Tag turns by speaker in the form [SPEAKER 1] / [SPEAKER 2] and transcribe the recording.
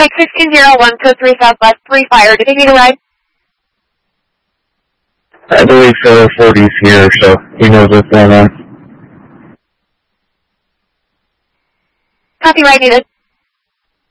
[SPEAKER 1] Mike 160123 Southwest 3 Fire. Did you need a ride?
[SPEAKER 2] I believe so. 40's here, so he knows what's going on.
[SPEAKER 1] Copy, ride needed.